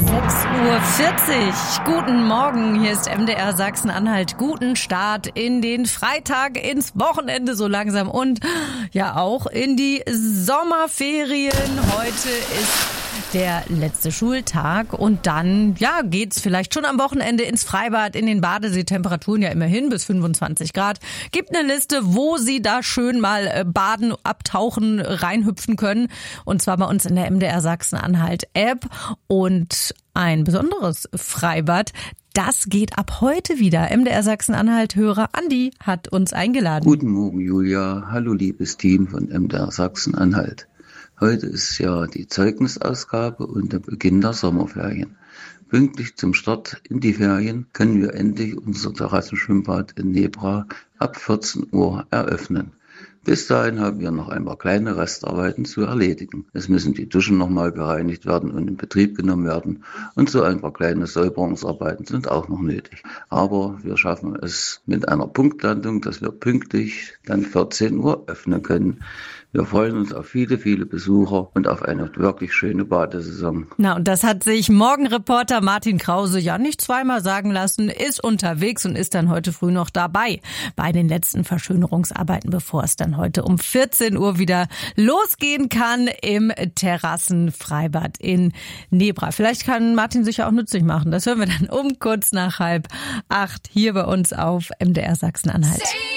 6:40 Uhr. Guten Morgen, hier ist MDR Sachsen-Anhalt. Guten Start in den Freitag, ins Wochenende so langsam und ja auch in die Sommerferien. Heute ist der letzte Schultag und dann geht's vielleicht schon am Wochenende ins Freibad, in den Badesee. Temperaturen ja immerhin bis 25 Grad. Gibt eine Liste, wo Sie da schön mal baden, abtauchen, reinhüpfen können. Und zwar bei uns in der MDR Sachsen-Anhalt App. Und ein besonderes Freibad, das geht ab heute wieder. MDR Sachsen-Anhalt-Hörer Andi hat uns eingeladen. Guten Morgen, Julia. Hallo, liebes Team von MDR Sachsen-Anhalt. Heute ist ja die Zeugnisausgabe und der Beginn der Sommerferien. Pünktlich zum Start in die Ferien können wir endlich unser Terrassenschwimmbad in Nebra ab 14 Uhr eröffnen. Bis dahin haben wir noch ein paar kleine Restarbeiten zu erledigen. Es müssen die Duschen nochmal gereinigt werden und in Betrieb genommen werden und so ein paar kleine Säuberungsarbeiten sind auch noch nötig. Aber wir schaffen es mit einer Punktlandung, dass wir pünktlich dann 14 Uhr öffnen können. Wir freuen uns auf viele, viele Besucher und auf eine wirklich schöne Badesaison. Na, und das hat sich Morgenreporter Martin Krause ja nicht zweimal sagen lassen, ist unterwegs und ist dann heute früh noch dabei bei den letzten Verschönerungsarbeiten, bevor es dann heute um 14 Uhr wieder losgehen kann im Terrassenfreibad in Nebra. Vielleicht kann Martin sich ja auch nützlich machen. Das hören wir dann um kurz nach 7:30 hier bei uns auf MDR Sachsen-Anhalt.